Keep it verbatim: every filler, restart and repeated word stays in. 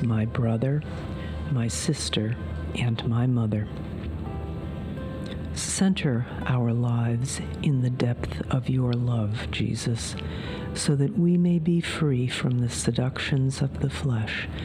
is my brother, my sister, and my mother. Center our lives in the depth of your love, Jesus, so that we may be free from the seductions of the flesh